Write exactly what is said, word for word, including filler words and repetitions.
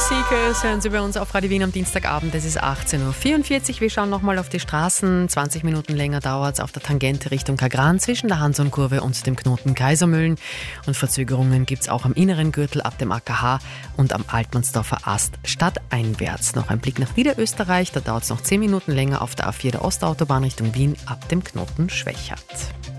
Seekers hören Sie bei uns auf Radio Wien am Dienstagabend. Es ist achtzehn Uhr vierundvierzig. Wir schauen nochmal auf die Straßen. zwanzig Minuten länger dauert es auf der Tangente Richtung Kagran zwischen der Hanson-Kurve und dem Knoten Kaisermühlen. Und Verzögerungen gibt es auch am inneren Gürtel ab dem A K H und am Altmannsdorfer Ast stadteinwärts. Noch ein Blick nach Niederösterreich. Da dauert es noch zehn Minuten länger auf der A vier der Ostautobahn Richtung Wien ab dem Knoten Schwächert.